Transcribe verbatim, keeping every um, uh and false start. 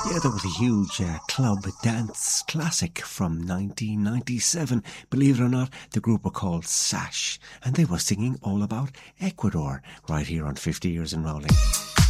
Yeah, that was a huge uh, club dance classic from nineteen ninety-seven. Believe it or not, the group were called Sash, and they were singing all about Ecuador right here on fifty Years in Rolling.